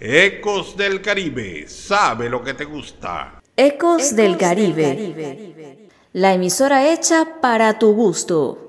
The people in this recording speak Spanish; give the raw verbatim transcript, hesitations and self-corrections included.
Ecos del Caribe, sabe lo que te gusta. Ecos del Caribe, la emisora hecha para tu gusto.